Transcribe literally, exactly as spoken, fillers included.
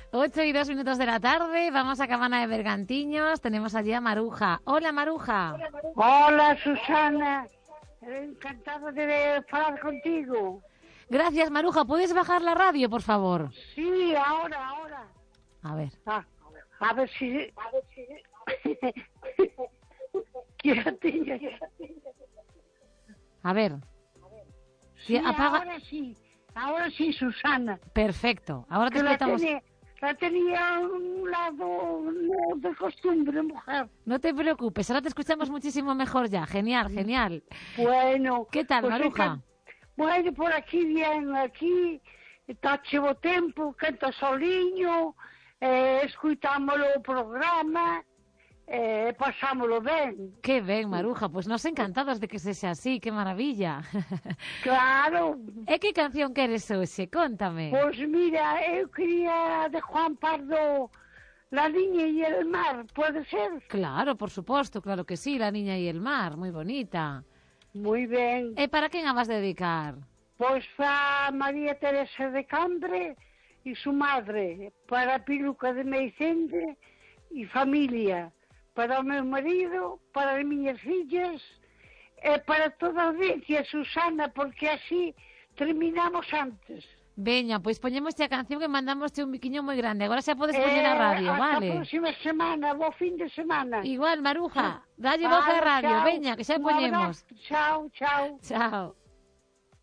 Ocho y dos minutos de la tarde, vamos a Cabana de Bergantiños, tenemos allí a Maruja. Hola, Maruja. Hola, Susana, encantada de hablar contigo. Gracias, Maruja. ¿Puedes bajar la radio, por favor? Sí, ahora, ahora. A ver. Ah, a ver si... A ver si... Quédate. A ver. Sí, apaga... ahora sí, ahora sí, Susana. Perfecto, ahora te Que la escuchamos. tenía, la tenía a un lado no, de costumbre, mujer. No te preocupes, ahora te escuchamos muchísimo mejor ya. Genial, genial. Bueno. ¿Qué tal, pues Maruja? Encan... Bueno, por aquí bien, aquí está chevo tempo, canta soliño, eh, escuitamos o programa, eh, pasámoslo ben. Qué ben, Maruja, pues nos encantados de que sexa así, que maravilla. Claro. E que canción queres hoxe? Cóntame. Pois mira, eu quería de Juan Pardo La niña y el mar, ¿puede ser? Claro, por suposto, claro que sí, La niña y el mar, moi bonita. Moi ben. E para quen a vas dedicar? Pois para María Teresa de Cambre e su madre, para Piluca de Meicende e familia, para o meu marido, para as miñas fillas e para toda a audiencia, Susana, porque así terminamos antes. Veña, pois poñémoste a canción e mandámoste un biquiño moi grande. Agora xa podes poñer a radio, eh, vale? Hasta a próxima semana, bo fin de semana. Igual, Maruja, dalle Vale, voz a radio, chao. veña, que xa Un poñemos. abrazo. Chao, chao. Chao.